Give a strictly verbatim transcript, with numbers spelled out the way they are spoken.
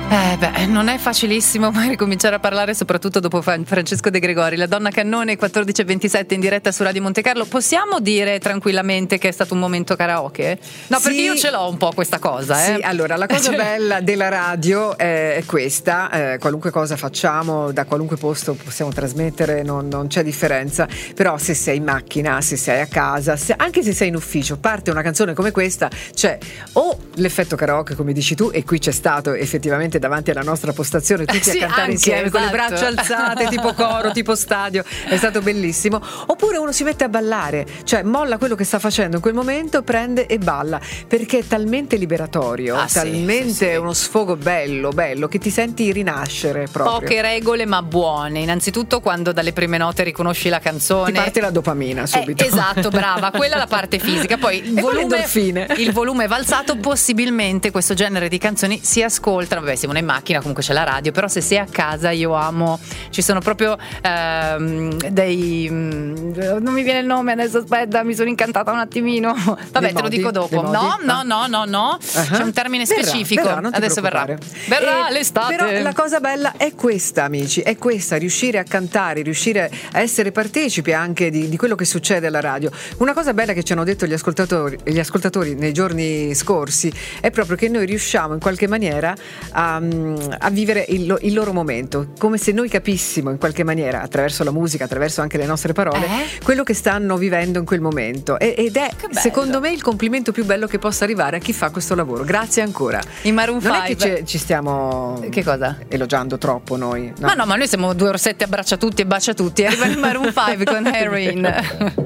Eh beh, non è facilissimo poi ricominciare a parlare, soprattutto dopo Francesco De Gregori, la donna cannone, quattordici e ventisette in diretta su Radio Monte Carlo. Possiamo dire tranquillamente che è stato un momento karaoke? No, sì, perché io ce l'ho un po' questa cosa. Eh? Sì, allora la cosa bella della radio è questa, eh, qualunque cosa facciamo, da qualunque posto possiamo trasmettere, non, non c'è differenza, però se sei in macchina, se sei a casa, se, anche se sei in ufficio, parte una canzone come questa, c'è o l'effetto karaoke come dici tu, e qui c'è stato effettivamente davanti alla nostra postazione tutti eh sì, a cantare anche, insieme, esatto, con le braccia alzate tipo coro, tipo stadio, è stato bellissimo. Oppure uno si mette a ballare, cioè molla quello che sta facendo in quel momento, prende e balla, perché è talmente liberatorio, ah, talmente sì, sì, sì. uno sfogo bello bello che ti senti rinascere proprio. Poche regole ma buone. Innanzitutto quando dalle prime note riconosci la canzone ti parte la dopamina subito. eh, esatto, brava, quella è la parte fisica. Poi il e volume, il volume va alzato, possibilmente questo genere di canzoni si ascoltano. Vabbè, siamo in macchina, comunque c'è la radio, però se sei a casa io amo, ci sono proprio ehm, dei non mi viene il nome adesso, aspetta, mi sono incantata un attimino, vabbè, te lo dico dopo. No, no, no, no, no, uh-huh. C'è un termine verrà, specifico, verrà, adesso verrà verrà e, l'estate. Però la cosa bella è questa, amici, è questa, riuscire a cantare, riuscire a essere partecipi anche di, di quello che succede alla radio. Una cosa bella che ci hanno detto gli ascoltatori, gli ascoltatori nei giorni scorsi è proprio che noi riusciamo in qualche maniera a, a vivere il, il loro momento, come se noi capissimo in qualche maniera, attraverso la musica, attraverso anche le nostre parole, eh? quello che stanno vivendo in quel momento, e, ed è secondo me il complimento più bello che possa arrivare a chi fa questo lavoro. Grazie ancora. In Maroon non five è che ci, ci stiamo che cosa? elogiando troppo noi, no? Ma no, ma noi siamo due orsetti abbraccia tutti e bacia tutti. Arriva in Maroon five con Heroin.